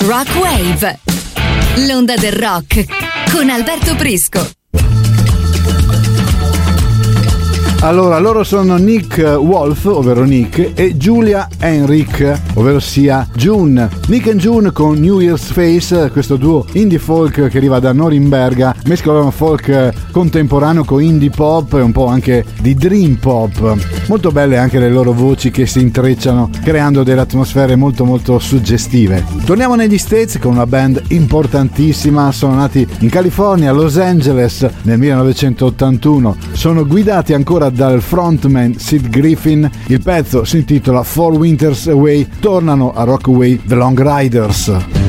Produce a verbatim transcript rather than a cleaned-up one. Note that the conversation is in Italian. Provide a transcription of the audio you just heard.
Rock Wave, l'onda del rock con Alberto Prisco. Allora, loro sono Nick Wolf, ovvero Nick, e Julia Henrik, ovvero sia June. Nick and June con New Year's Face, questo duo indie folk che arriva da Norimberga, mescolano folk contemporaneo con indie pop e un po' anche di dream pop. Molto belle anche le loro voci che si intrecciano, creando delle atmosfere molto molto suggestive. Torniamo negli States con una band importantissima, sono nati in California, a Los Angeles nel millenovecentottantuno, sono guidati ancora dal frontman Sid Griffin. Il pezzo si intitola Four Winters Away. Tornano a Rockaway The Long Riders.